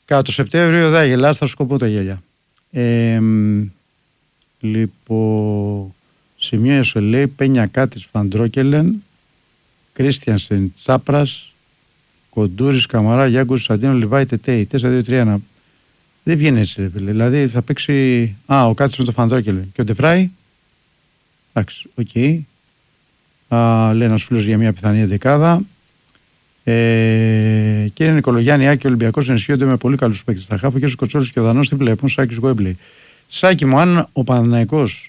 Κατά το Σεπτέμβριο θα γελάς, θα σκοπώ τα γέλια. Λοιπόν, σημείο λέει Πένια Κάτης Φαντρόκελεν, Κρίστιανσεν Τσάπρας, Κοντούρης Καμαρά, Γιάγκος Σαντίνο Λιβάη Τετέι. 4-2-3-1. Δεν βγαίνει έτσι, ρε φίλε. Δηλαδή θα παίξει. Ο Κάτης με το Φαντρόκελεν και ο Ντεφράι. Εντάξει, οκ. Λέει ένας φίλος για μια πιθανή εντεκάδα. Κύριε Νικολογιάννη, Άκη Ολυμπιακός ενισχύονται με πολύ καλούς παίκτες. Θα χάφω και ο Κοτσόλης και ο Δανός τι βλέπουν. Σάκης Γουέμπλεϊ. Σάκη μου, αν ο Παναθηναϊκός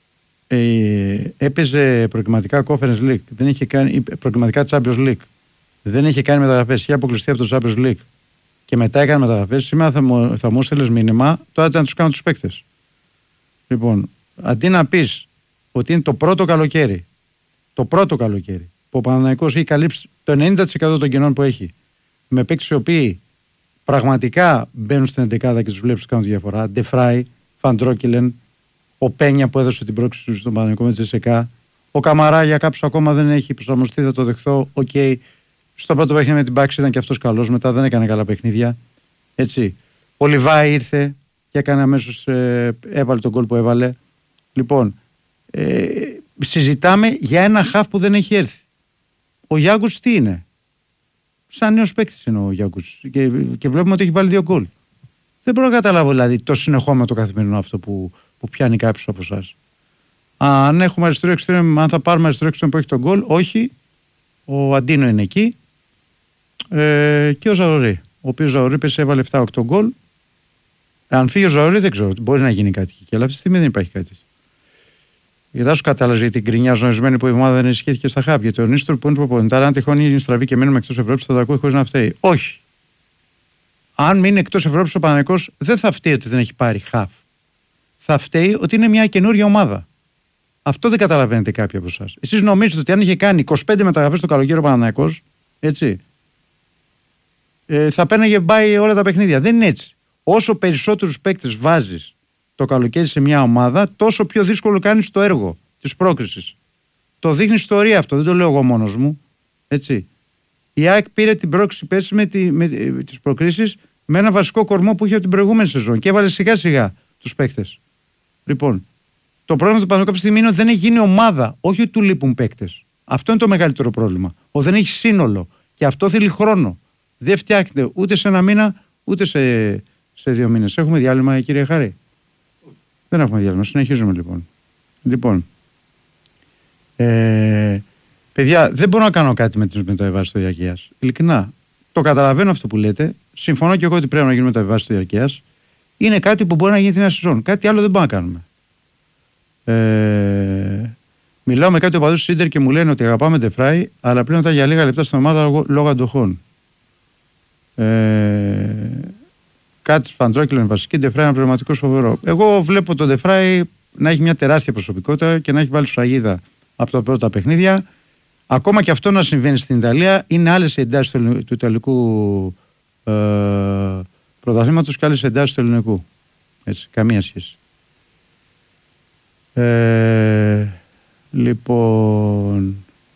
έπαιζε προκριματικά Conference League, δεν είχε κάνει προκριματικά Champions League, δεν είχε κάνει μεταγραφές, είχε αποκλειστεί από το Champions League και μετά έκανε μεταγραφές, σήμερα θα μου έστειλες μήνυμα, τώρα να τους κάνω τους παίκτες. Λοιπόν, αντί να πεις ότι είναι το πρώτο καλοκαίρι που ο Παναθηναϊκός έχει καλύψει το 90% των κενών που έχει με παίκτες οι οποίοι πραγματικά μπαίνουν στην εντεκάδα και τους βλέπεις κάνουν τη διαφορά. Ντεφράι, Φαντρόκελεν, ο Πένια που έδωσε την πρόκληση στον Παναθηναϊκό με τη Τζεσεκά, ο Καμαρά για κάποιους ακόμα δεν έχει προσαρμοστεί, θα το δεχθώ. Οκ. Στο πρώτο παιχνίδι με την Πάξη ήταν και αυτός καλός, μετά δεν έκανε καλά παιχνίδια. Έτσι. Ο Λιβάη ήρθε και έκανε αμέσως, έβαλε τον γκολ που έβαλε. Λοιπόν, συζητάμε για ένα χαφ που δεν έχει έρθει. Ο Γιάγκους τι είναι? Σαν νέος παίκτης είναι ο Γιάγκους και βλέπουμε ότι έχει βάλει 2 γκολ. Δεν μπορώ να καταλάβω δηλαδή το συνεχόμενο το καθημερινό αυτό που πιάνει κάποιος από εσάς. Αν έχουμε αριστερό εξτρέμ, αν θα πάρουμε αριστερό εξτρέμ που έχει τον γκολ, όχι. Ο Αντίνο είναι εκεί και ο Ζαωρί, ο οποίος Ζαωρί πέσει έβαλε 7-8 γκολ. Αν φύγει ο Ζαωρί δεν ξέρω, μπορεί να γίνει κάτι και αλλά αυτή τη στιγμή δεν υπάρχει κάτι. Γιατί σου κατάλαβε γιατί γκρινιάζουν ορισμένοι που η ομάδα δεν ενισχύθηκε στα χάπια. Γιατί ο Νίστορ που είναι προπονητάρα, αν τυχόν είναι στραβή και μείνουμε εκτός Ευρώπης, θα τα ακούει χωρίς να φταίει. Όχι. Αν μείνει εκτός Ευρώπης ο Παναθηναϊκός, δεν θα φταίει ότι δεν έχει πάρει χαφ. Θα φταίει ότι είναι μια καινούργια ομάδα. Αυτό δεν καταλαβαίνετε κάποιοι από εσάς. Εσείς νομίζετε ότι αν είχε κάνει 25 μεταγραφές το καλοκαίρι ο Παναθηναϊκός, έτσι, θα πέναγε μπάει όλα τα παιχνίδια. Δεν είναι έτσι. Όσο περισσότερους παίκτες βάζεις το καλοκαίρι σε μια ομάδα, τόσο πιο δύσκολο κάνεις το έργο της πρόκρισης. Το δείχνει ιστορία αυτό, δεν το λέω εγώ μόνος μου. Έτσι. Η ΑΕΚ πήρε την πρόκριση πέρσι με τις προκρίσεις με ένα βασικό κορμό που είχε από την προηγούμενη σεζόν και έβαλε σιγά σιγά τους παίκτες. Λοιπόν, το πρόβλημα του Παναθηναϊκού αυτή τη στιγμή είναι ότι δεν έχει γίνει ομάδα, όχι ότι του λείπουν παίκτες. Αυτό είναι το μεγαλύτερο πρόβλημα. Δεν έχει σύνολο. Και αυτό θέλει χρόνο. Δεν φτιάχνεται ούτε σε ένα μήνα, ούτε σε 2 μήνες. Έχουμε διάλειμμα, κύριε Χάρη? Δεν έχουμε διάλειμμα. Συνεχίζουμε λοιπόν. Παιδιά, δεν μπορώ να κάνω κάτι με τις μεταβιβάσεις του διαρκείας. Ειλικρινά. Το καταλαβαίνω αυτό που λέτε. Συμφωνώ και εγώ ότι πρέπει να γίνουν μεταβιβάσεις του διαρκείας. Είναι κάτι που μπορεί να γίνει την νέα σεζόν. Κάτι άλλο δεν μπορούμε να κάνουμε. Μιλάω με κάτι οπαδούς του Ίντερ και μου λένε ότι αγαπάμε Ντεφράι, αλλά πλέον τα για λίγα λεπτά στην ομάδα λόγω αντοχών. Κάτι Φαντρόκελεν βασική, Ντεφράι είναι πραγματικό φοβερό. Εγώ βλέπω τον Ντεφράι να έχει μια τεράστια προσωπικότητα και να έχει βάλει σφραγίδα από τα πρώτα παιχνίδια. Ακόμα και αυτό να συμβαίνει στην Ιταλία, είναι άλλες οι εντάσεις του Ιταλικού πρωταθλήματος και άλλες εντάσεις του Ελληνικού. Έτσι, καμία σχέση. Λοιπόν,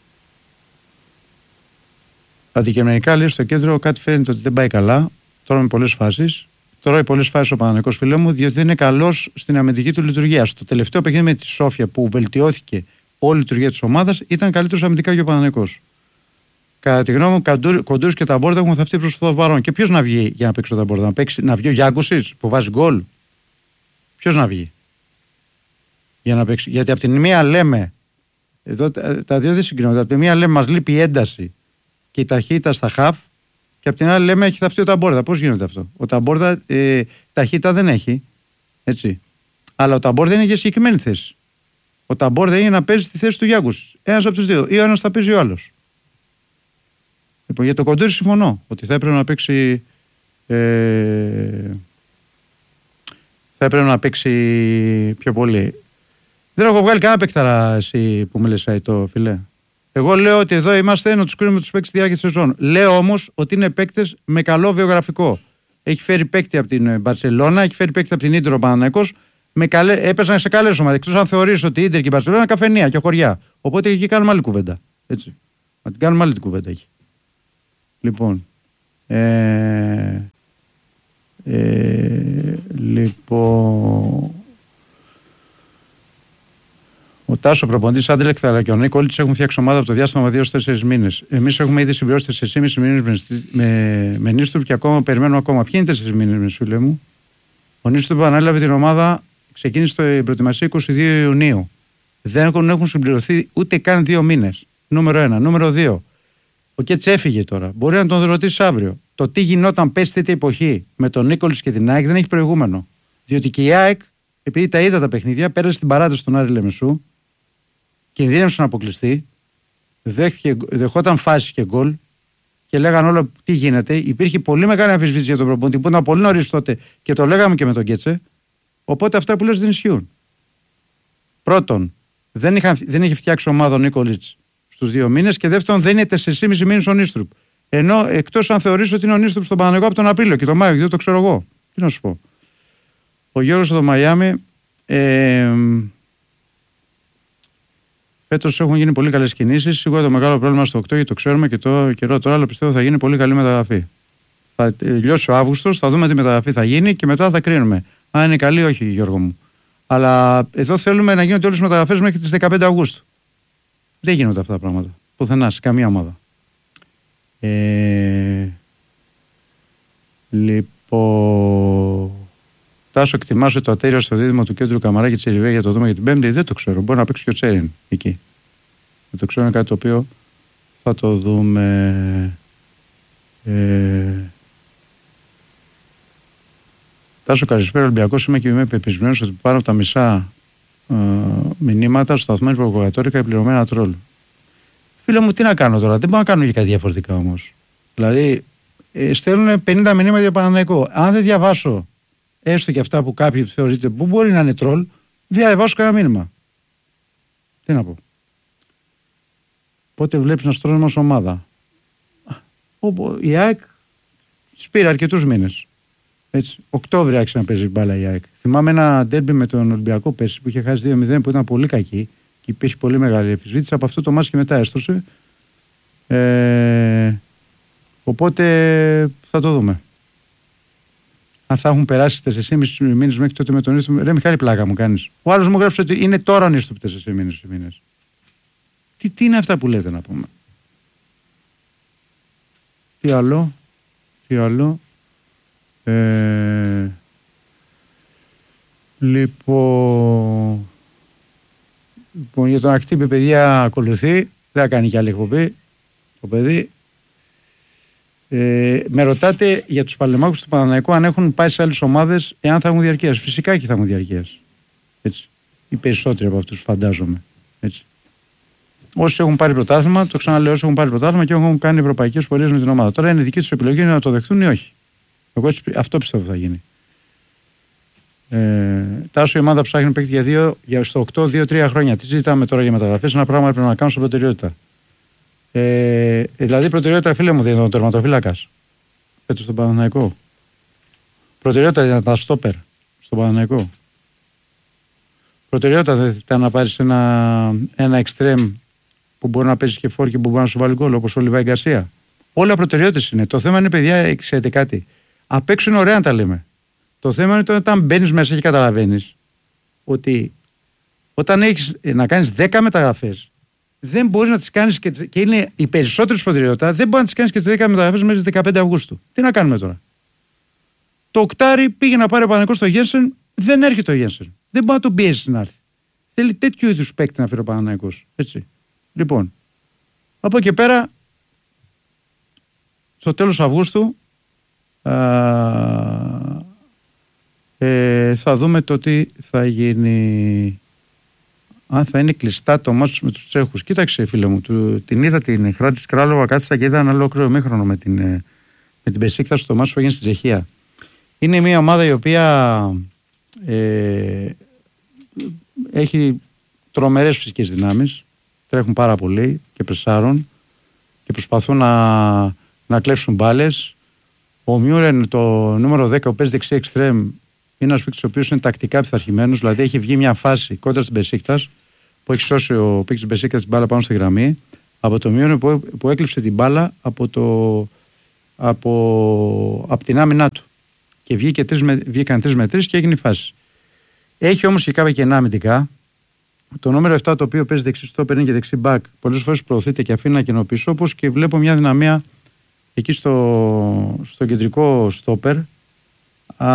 αντικειμενικά λέει στο κέντρο κάτι φαίνεται ότι δεν πάει καλά. Τώρα με πολλές φάσεις. Τώρα πολλές φάσεις ο Παναθηναϊκός, φίλε μου, διότι δεν είναι καλός στην αμυντική του λειτουργία. Στο τελευταίο παιχνίδι με τη Σόφια που βελτιώθηκε όλη η λειτουργία της ομάδας, ήταν καλύτερος αμυντικά και ο Παναθηναϊκός. Κατά τη γνώμη μου, Κοντούρης και τα Μπόρδα έχουν θαυτεί προς το παρόν. Και ποιος να βγει για να παίξει τα Μπόρδα? Να βγει ο Γιάγκουσιτς που βάζει γκολ? Ποιος να βγει για να παίξει? Γιατί από την μία λέμε, εδώ τα δύο δεν συγκρίνονται. Από την μία λέμε μας λείπει η ένταση και η ταχύτητα στα χαφ, και από την άλλη λέμε έχει θαυτεί ο Ταμπόρδα. Πώς γίνεται αυτό? Ο Ταμπόρδα ταχύτητα δεν έχει. Έτσι. Αλλά ο Ταμπόρδα είναι για συγκεκριμένη θέση. Ο Ταμπόρδα είναι να παίζει στη θέση του Γιάγκουσιτς. Ένας από τους δύο. Ή ο ένας θα παίζει ο άλλος. Λοιπόν, για το Κοντούρη συμφωνώ ότι θα έπρεπε να παίξει. Θα έπρεπε να παίξει πιο πολύ. Δεν έχω βγάλει κανένα παίκταρα εσύ που με λες το φιλέ. Εγώ λέω ότι εδώ είμαστε να τους κρίνουμε τους παίκτες στη διάρκεια της σεζόν. Λέω όμως ότι είναι παίκτες με καλό βιογραφικό. Έχει φέρει παίκτη από την Μπαρσελόνα, έχει φέρει παίκτη από την Ίντερ ο Παναθηναϊκός. Έπαιζαν σε καλές ομάδες. Εκτός αν θεωρείς ότι η Ίντερ και η Μπαρσελόνα είναι καφενεία και χωριά. Οπότε εκεί κάνουμε άλλη κουβέντα. Έτσι. Να την κάνουμε άλλη την κουβέντα εκεί. Λοιπόν. Τάσο, προπονητής Άντρελεκ αλλά και ο Νίκολιτς έχουν φτιάξει ομάδα από το διάστημα 2-4 μήνες. Εμείς έχουμε ήδη συμπληρώσει 4,5 μήνες με Νίστρουπ και ακόμα περιμένουμε ακόμα. Ποιοι είναι 4 μήνες, φίλε μου? Ο Νίστρουπ ανέλαβε την ομάδα, ξεκίνησε την προετοιμασία 22 Ιουνίου. Δεν έχουν συμπληρωθεί ούτε καν 2 μήνες. Νούμερο 1. Νούμερο 2. Ο Κέτς έφυγε τώρα. Μπορεί να τον ρωτήσει αύριο. Το τι γινόταν πέσει τέτοια εποχή με τον Νίκολιτς και την ΑΕΚ δεν έχει προηγούμενο. Διότι και η ΑΕΚ, επειδή τα είδα τα παιχνίδια, πέρασε την παράταση στον Άρη Λεμεσού, κινδύνευσε να αποκλειστεί, δεχόταν φάσεις και γκολ και λέγανε όλα τι γίνεται. Υπήρχε πολύ μεγάλη αμφισβήτηση για τον προπονητή που ήταν πολύ νωρίς τότε και το λέγαμε και με τον Κέτσε. Οπότε αυτά που λες δεν ισχύουν. Πρώτον, δεν είχε φτιάξει ομάδα ο Νίκολιτς στους 2 μήνες και δεύτερον, δεν είναι 4,5 μήνες ο Νίστρουπ. Ενώ εκτός αν θεωρήσω ότι είναι ο Νίστρουπ στον Παναθηναϊκό από τον Απρίλιο και τον Μάιο, δεν το ξέρω εγώ. Τι να σου πω. Ο Γιώργος στο Μαϊάμι. Φέτος έχουν γίνει πολύ καλές κινήσεις. Σίγουρα το μεγάλο πρόβλημα στο 8 γιατί το ξέρουμε και το καιρό τώρα, αλλά πιστεύω θα γίνει πολύ καλή μεταγραφή. Θα τελειώσει ο Αύγουστος, θα δούμε τι μεταγραφή θα γίνει και μετά θα κρίνουμε. Αν είναι καλή, όχι, Γιώργο μου. Αλλά εδώ θέλουμε να γίνονται όλες οι μεταγραφές μέχρι τις 15 Αυγούστου. Δεν γίνονται αυτά τα πράγματα. Πουθενά, σε καμία ομάδα. Λοιπόν. Τάσο, εκτιμάσαι το ατέριο στο δίδυμο του κέντρου Καμαράκη Τσεριβέ για το δούμε για την Πέμπτη. Δεν το ξέρω. Μπορεί να παίξει και ο Τσέριν εκεί. Δεν το ξέρω, είναι κάτι το οποίο θα το δούμε. Τάσο, καλησπέρα. Ολυμπιακός είμαι και είμαι πεπισμένος ότι πάνω από τα μισά μηνύματα στο σταθμό προβοκατόρικα οι πληρωμένα τρόλ. Φίλε μου, τι να κάνω τώρα. Δεν μπορώ να κάνω και κάτι διαφορετικά όμως. Δηλαδή, στέλνουν 50 μηνύματα για Παναθηναϊκό. Αν δεν διαβάσω έστω και αυτά που κάποιοι θεωρείτε που μπορεί να είναι τρόλ, δεν διαβάσω κανένα μήνυμα. Τι να πω. Πότε βλέπεις να στρώνουμε ως ομάδα? Η ΑΕΚ σπήρε αρκετούς μήνες. Έτσι. Οκτώβριο άρχισε να παίζει μπάλα η ΑΕΚ. Θυμάμαι ένα ντέρμπι με τον Ολυμπιακό πέρσι που είχε χάσει 2-0 που ήταν πολύ κακή και υπήρχε πολύ μεγάλη εμφισβήτηση. Από αυτό το μάτς και μετά έστωσε. Οπότε θα το δούμε. Αν θα έχουν περάσει 4,5 μήνες μέχρι τότε με τον Νίστρουπ. Ρε Μιχάλη, πλάκα μου κάνεις. Ο άλλος μου γράψε ότι είναι τώρα ο Νίστρουπ 4 μήνες. Τι είναι αυτά που λέτε να πούμε. Τι άλλο. Λοιπόν, για τον Ακτύπη, παιδιά, ακολουθεί. Δεν θα κάνει κι άλλη εκπομπή το παιδί. Με ρωτάτε για τους παλαιμάχους του Παναθηναϊκού αν έχουν πάει σε άλλες ομάδες, εάν θα έχουν διαρκείας. Φυσικά και θα έχουν διαρκείας. Έτσι. Οι περισσότεροι από αυτούς, φαντάζομαι. Έτσι. Όσοι έχουν πάρει πρωτάθλημα, το ξαναλέω, όσοι έχουν πάρει πρωτάθλημα και έχουν κάνει ευρωπαϊκές πορείες με την ομάδα. Τώρα είναι δική τους επιλογή να το δεχτούν ή όχι. Εγώ αυτό πιστεύω θα γίνει. Τάσο, η ομάδα ψάχνει παίκτη στο 8-2-3 χρόνια. Τι ζητάμε τώρα για μεταγραφές? Ένα πράγμα πρέπει να κάνουμε στην προτεραιότητα. Δηλαδή, προτεραιότητα, φίλε μου, δεν ήταν ο τερματοφύλακας φέτος στον Παναθηναϊκό. Προτεραιότητα ήταν τα στόπερ στον Παναθηναϊκό. Προτεραιότητα δεν ήταν να πάρεις ένα εξτρέμ που μπορεί να παίζει και φόρ και που μπορεί να σου βάλει γκολ, όπως ο Λιβάη Γκαρσία. Όλα προτεραιότητες είναι. Το θέμα είναι, παιδιά, ξέρετε κάτι. Απ' έξω είναι ωραία να τα λέμε. Το θέμα είναι όταν μπαίνεις μέσα και καταλαβαίνεις ότι όταν έχεις να κάνεις 10 μεταγραφές, δεν μπορείς να τις κάνεις και είναι οι περισσότερες προτεραιότητα, δεν μπορείς να τις κάνεις και τις 10 μεταγραφές μέχρι τις 15 Αυγούστου. Τι να κάνουμε τώρα? Το οκτάρι πήγε να πάρει ο Παναθηναϊκός στο Γένσεν, δεν έρχεται ο Γένσεν. Δεν μπορεί να τον πιέσει να έρθει. Θέλει τέτοιου είδους παίκτη να φέρει ο Παναθηναϊκός. Έτσι. Λοιπόν, από εκεί πέρα, στο τέλος Αυγούστου, θα δούμε το τι θα γίνει. Αν θα είναι κλειστά το μάτσο με τους Τσέχους. Κοίταξε, φίλε μου, την είδα την Χράτη της Κράλοβα, κάθισα και είδα ένα ολόκληρο ημίχρονο με την Μπεσίκτας στο μάτσο που έγινε στην Τσεχία. Είναι μια ομάδα η οποία έχει τρομερές φυσικές δυνάμεις, τρέχουν πάρα πολύ και πρεσάρουν και προσπαθούν να κλέψουν μπάλες. Ο Μιούρεν, το νούμερο 10 που παίζει δεξί εξτρέμ, είναι ένας παίκτης ο οποίος είναι τακτικά πειθαρχημένος, δηλαδή έχει βγει μια φάση κόντρα στην Μπεσίκτας που έχει σώσει ο παίκτης της Μπεσίκτας την μπάλα πάνω στη γραμμή από το Μιούρεν που έκλειψε την μπάλα από την άμυνά του και βγήκαν 3 με 3 και έγινε η φάση. Έχει όμως και κάποια κενά αμυντικά, το νούμερο 7 το οποίο παίζει δεξί στόπερ είναι και δεξί μπακ. Πολλές φορές προωθείται και αφήνει ένα κενό πίσω, όπως και βλέπω μια δυναμία εκεί στο κεντρικό στόπερ